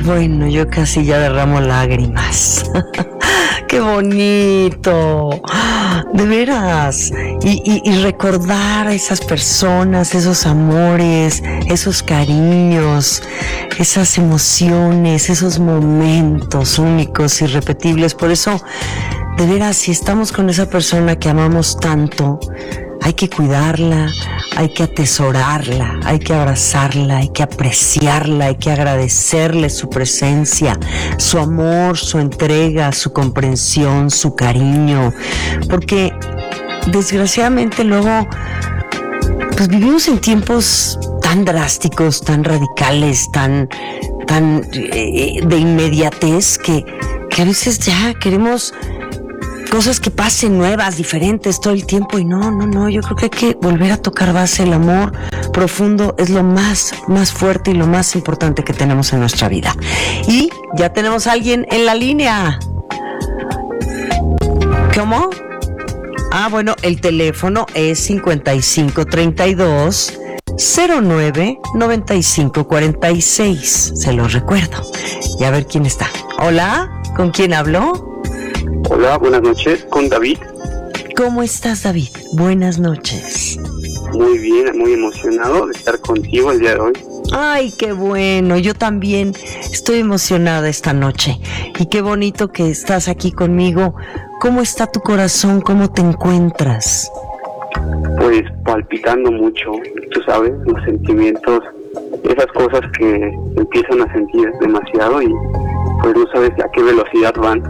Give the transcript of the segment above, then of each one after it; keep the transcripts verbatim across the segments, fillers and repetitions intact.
bueno, yo casi ya derramo lágrimas. ¡Qué bonito! De veras. Y, y, y recordar a esas personas, esos amores, esos cariños, esas emociones, esos momentos únicos, irrepetibles. Por eso, de veras, si estamos con esa persona que amamos tanto, hay que cuidarla, hay que atesorarla, hay que abrazarla, hay que apreciarla, hay que agradecerle su presencia, su amor, su entrega, su comprensión, su cariño, porque desgraciadamente luego pues vivimos en tiempos tan drásticos, tan radicales, tan, tan eh, de inmediatez que, que a veces ya queremos cosas que pasen nuevas, diferentes todo el tiempo, y no, no, no, yo creo que hay que volver a tocar base. El amor profundo es lo más, más fuerte y lo más importante que tenemos en nuestra vida. Y ya tenemos a alguien en la línea. ¿Cómo? Ah, bueno, el teléfono es cincuenta y cinco treinta y dos cero nueve noventa y cinco cuarenta y seis. Se los recuerdo. Y a ver quién está. Hola, ¿con quién hablo? Hola, buenas noches, con David. ¿Cómo estás, David? Buenas noches. Muy bien, muy emocionado de estar contigo el día de hoy. Ay, qué bueno, yo también estoy emocionada esta noche. Y qué bonito que estás aquí conmigo. ¿Cómo está tu corazón? ¿Cómo te encuentras? Pues palpitando mucho, tú sabes, los sentimientos, esas cosas que empiezan a sentir demasiado y pues no sabes a qué velocidad van.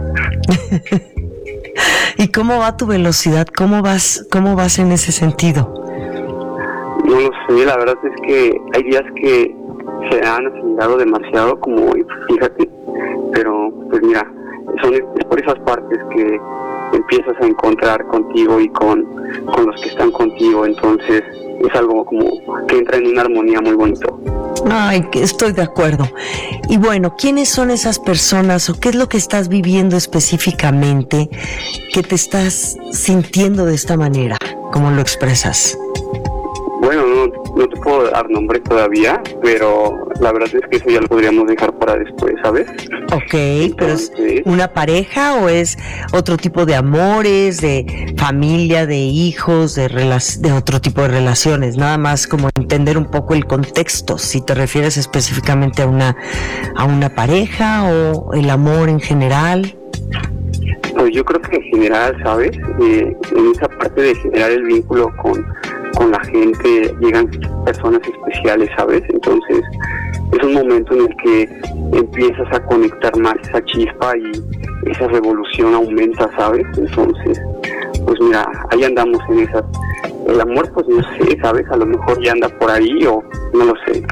¿Y cómo va tu velocidad? ¿Cómo vas, cómo vas en ese sentido? No lo sé, la verdad es que hay días que se han acelerado demasiado, como hoy, fíjate, pero pues mira, son es por esas partes que empiezas a encontrar contigo y con, con los que están contigo, entonces es algo como que entra en una armonía muy bonito. Ay, que estoy de acuerdo. Y bueno, ¿quiénes son esas personas o qué es lo que estás viviendo específicamente que te estás sintiendo de esta manera? ¿Cómo lo expresas? Bueno, no, no te puedo dar nombre todavía, pero la verdad es que eso ya lo podríamos dejar para después, ¿sabes? Ok, entonces, pero ¿es una pareja o es otro tipo de amores, de familia, de hijos, de, rela- de otro tipo de relaciones? Nada más como entender un poco el contexto, si te refieres específicamente a una, a una pareja o el amor en general. Pues yo creo que en general, ¿sabes? Eh, en esa parte de generar el vínculo con, con la gente, llegan personas especiales, ¿sabes? Entonces es un momento en el que empiezas a conectar más esa chispa y esa revolución aumenta, ¿sabes? Entonces, pues mira, ahí andamos en esas. El amor, pues no sé, ¿sabes? A lo mejor ya anda por ahí o no lo sé.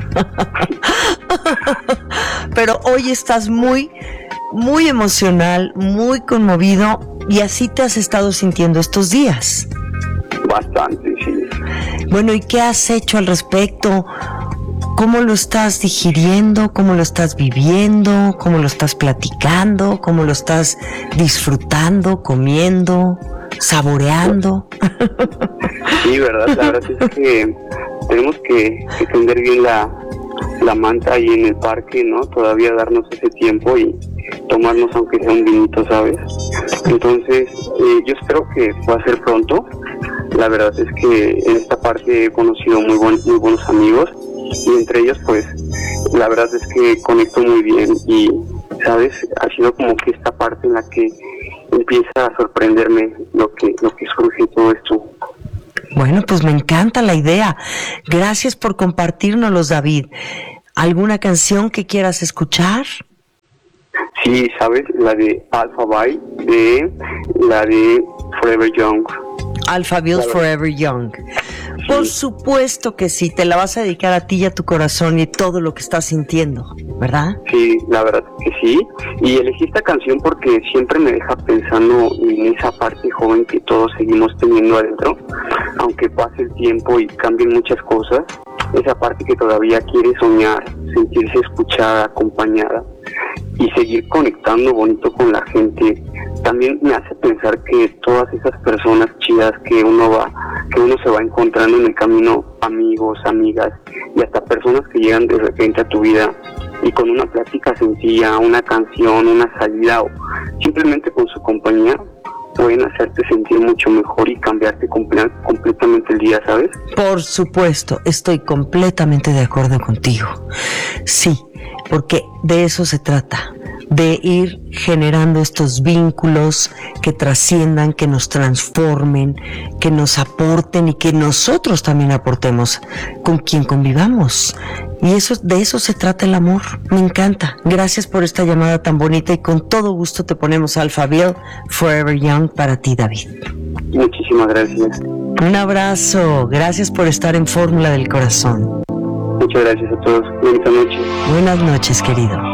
Pero hoy estás muy... muy emocional, muy conmovido, y así te has estado sintiendo estos días. Bastante, sí. Bueno, ¿y qué has hecho al respecto? ¿Cómo lo estás digiriendo? ¿Cómo lo estás viviendo? ¿Cómo lo estás platicando? ¿Cómo lo estás disfrutando, comiendo, saboreando? Sí, verdad, la verdad es que tenemos que, que tender bien la, la manta ahí en el parque, ¿no? Todavía darnos ese tiempo y tomarnos aunque sea un vinito, ¿sabes? Entonces, eh, yo espero que pueda ser pronto. La verdad es que en esta parte he conocido muy, buen, muy buenos amigos y entre ellos, pues, la verdad es que conecto muy bien y, ¿sabes? Ha sido como que esta parte en la que empieza a sorprenderme lo que, lo que surge todo esto. Bueno, pues me encanta la idea. Gracias por compartírnoslos, David. ¿Alguna canción que quieras escuchar? Sí, ¿sabes? La de Alphaville, de la de Forever Young. Alphaville Forever Young. Sí. Por supuesto que sí, te la vas a dedicar a ti y a tu corazón y todo lo que estás sintiendo, ¿verdad? Sí, la verdad que sí. Y elegí esta canción porque siempre me deja pensando en esa parte joven que todos seguimos teniendo adentro, aunque pase el tiempo y cambien muchas cosas. Esa parte que todavía quiere soñar, sentirse escuchada, acompañada y seguir conectando bonito con la gente, también me hace pensar que todas esas personas chidas que uno va, que uno se va encontrando en el camino, amigos, amigas y hasta personas que llegan de repente a tu vida, y con una plática sencilla, una canción, una salida o simplemente con su compañía pueden hacerte sentir mucho mejor y cambiarte comple- completamente el día, ¿sabes? Por supuesto, estoy completamente de acuerdo contigo. Sí, porque de eso se trata, de ir generando estos vínculos que trasciendan, que nos transformen, que nos aporten y que nosotros también aportemos con quien convivamos. Y eso, de eso se trata el amor. Me encanta. Gracias por esta llamada tan bonita y con todo gusto te ponemos Alphaville Forever Young para ti, David. Muchísimas gracias. Un abrazo. Gracias por estar en Fórmula del Corazón. Muchas gracias a todos. Buenas noches. Buenas noches, querido.